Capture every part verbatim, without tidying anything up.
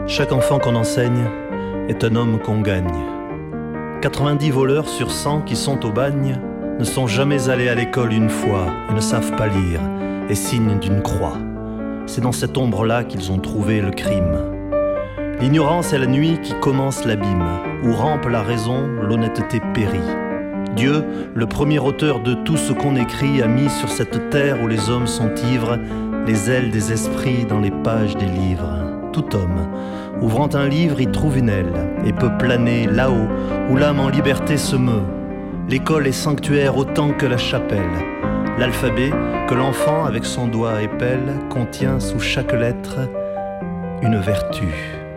Chaque enfant qu'on enseigne est un homme qu'on gagne. quatre-vingt-dix voleurs sur cent qui sont au bagne ne sont jamais allés à l'école une fois et ne savent pas lire et signent d'une croix. C'est dans cette ombre-là qu'ils ont trouvé le crime. L'ignorance est la nuit qui commence l'abîme, où rampe la raison, l'honnêteté périt. Dieu, le premier auteur de tout ce qu'on écrit, a mis sur cette terre où les hommes sont ivres les ailes des esprits dans les pages des livres. Tout homme, ouvrant un livre, y trouve une aile et peut planer là-haut où l'âme en liberté se meut. L'école est sanctuaire autant que la chapelle. L'alphabet que l'enfant avec son doigt épelle contient sous chaque lettre une vertu.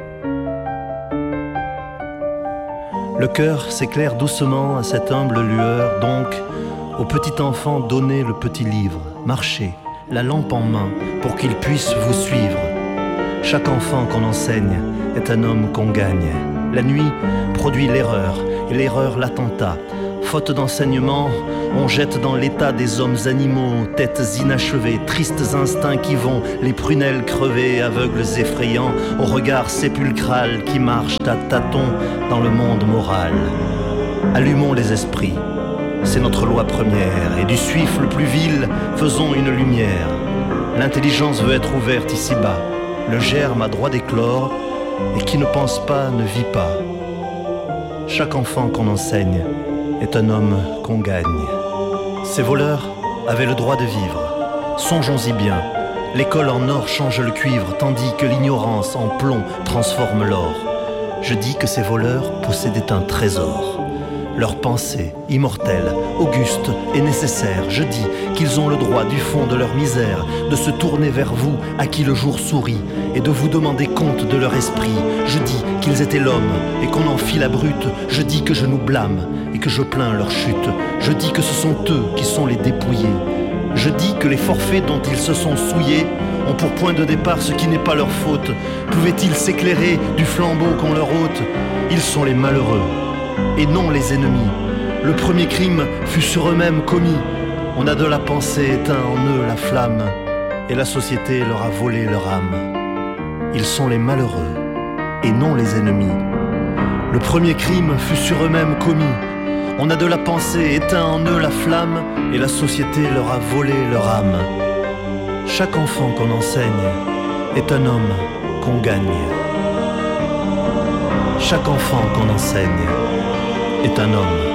Le cœur s'éclaire doucement à cette humble lueur, donc au petit enfant donnez le petit livre, marchez, la lampe en main, pour qu'il puisse vous suivre. Chaque enfant qu'on enseigne est un homme qu'on gagne. La nuit produit l'erreur, et l'erreur l'attentat. Faute d'enseignement, on jette dans l'état des hommes animaux, têtes inachevées, tristes instincts qui vont, les prunelles crevées, aveugles effrayants, au regard sépulcral qui marche à tâtons dans le monde moral. Allumons les esprits, c'est notre loi première, et du suif le plus vil, faisons une lumière. L'intelligence veut être ouverte ici-bas, le germe a droit d'éclore, et qui ne pense pas ne vit pas. Chaque enfant qu'on enseigne est un homme qu'on gagne. Ces voleurs avaient le droit de vivre. Songeons-y bien, l'école en or change le cuivre, tandis que l'ignorance en plomb transforme l'or. Je dis que ces voleurs possédaient un trésor. Leur pensée, immortelle, auguste et nécessaire, je dis qu'ils ont le droit du fond de leur misère de se tourner vers vous à qui le jour sourit et de vous demander compte de leur esprit. Je dis qu'ils étaient l'homme et qu'on en fit la brute. Je dis que je nous blâme et que je plains leur chute. Je dis que ce sont eux qui sont les dépouillés. Je dis que les forfaits dont ils se sont souillés ont pour point de départ ce qui n'est pas leur faute. Pouvaient-ils s'éclairer du flambeau qu'on leur ôte? Ils sont les malheureux et non les ennemis. Le premier crime fut sur eux-mêmes commis. On a de la pensée éteint en eux la flamme, et la société leur a volé leur âme. Ils sont les malheureux, et non les ennemis. Le premier crime fut sur eux-mêmes commis. On a de la pensée éteint en eux la flamme, et la société leur a volé leur âme. Chaque enfant qu'on enseigne est un homme qu'on gagne. Chaque enfant qu'on enseigne est un homme